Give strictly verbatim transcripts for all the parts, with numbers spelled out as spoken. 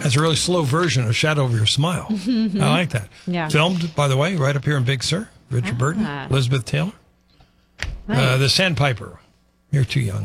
That's a really slow version of Shadow Over Your Smile. I like that. Yeah. Filmed, by the way, right up here in Big Sur. Richard Ah. Burton, Elizabeth Taylor. Nice. Uh, the Sandpiper. You're too young.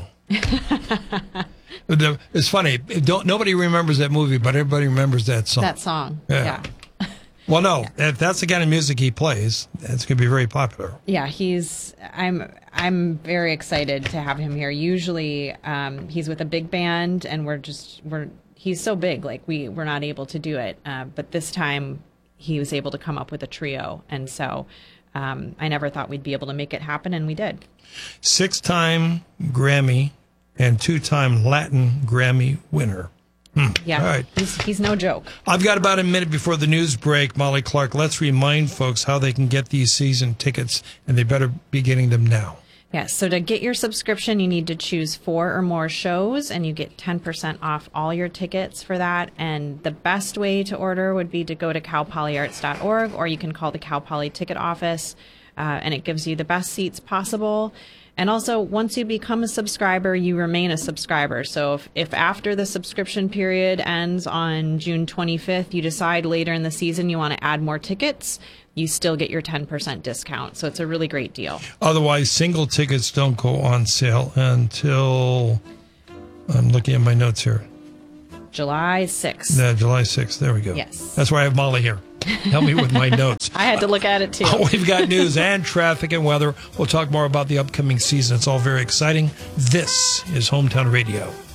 It's funny. Don't nobody remembers that movie, but everybody remembers that song. That song. Yeah. Yeah. Well, no, if that's the kind of music he plays, it's going to be very popular. Yeah, he's. I'm. I'm very excited to have him here. Usually, um, he's with a big band, and we're just we're. He's so big, like we we're not able to do it. Uh, but this time, he was able to come up with a trio, and so um, I never thought we'd be able to make it happen, and we did. Six-time Grammy and two-time Latin Grammy winner. Hmm. Yeah, All right. he's, he's no joke. I've got about a minute before the news break. Molly Clark, let's remind folks how they can get these season tickets, and they better be getting them now. Yes, so to get your subscription, you need to choose four or more shows, and you get ten percent off all your tickets for that. And the best way to order would be to go to cal poly arts dot org, or you can call the Cal Poly ticket office, uh, and it gives you the best seats possible. And also, once you become a subscriber, you remain a subscriber. So if, if after the subscription period ends on June twenty-fifth, you decide later in the season you want to add more tickets, you still get your ten percent discount. So it's a really great deal. Otherwise, single tickets don't go on sale until, I'm looking at my notes here. July sixth. Yeah, July sixth. There we go. Yes. That's why I have Molly here. Help me with my notes. I had to look at it too. Oh, we've got news and traffic and weather. We'll talk more about the upcoming season. It's all very exciting. This is Hometown Radio.